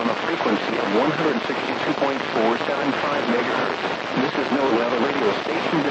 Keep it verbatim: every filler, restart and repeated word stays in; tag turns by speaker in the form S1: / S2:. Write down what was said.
S1: on a frequency of one hundred sixty-two point four seven five megahertz. This is NOAA, the radio station